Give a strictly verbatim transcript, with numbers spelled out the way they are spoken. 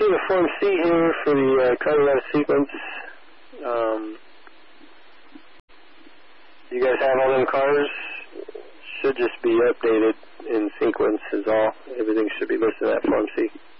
see the Form C here for the uh, cutting out of sequence. Um, you guys have all them cars? Should just be updated in sequence is all. Everything should be listed in that Form C.